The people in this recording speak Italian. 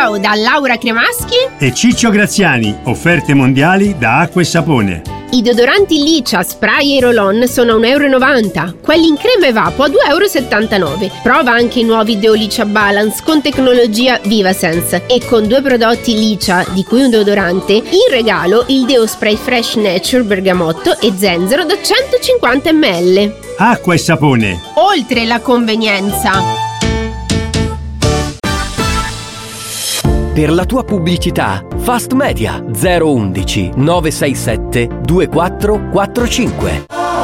Ciao da Laura Cremaschi e Ciccio Graziani, offerte mondiali da Acqua e Sapone. I deodoranti Licia, spray e roll-on sono a €1,90, quelli in crema e vapo a €2,79. Prova anche i nuovi Deo Licia Balance con tecnologia VivaSense e con 2 prodotti Licia, di cui un deodorante, in regalo il Deo Spray Fresh Nature Bergamotto e Zenzero da 150 ml. Acqua e Sapone. Oltre la convenienza. Per la tua pubblicità, Fast Media 011 967 2445.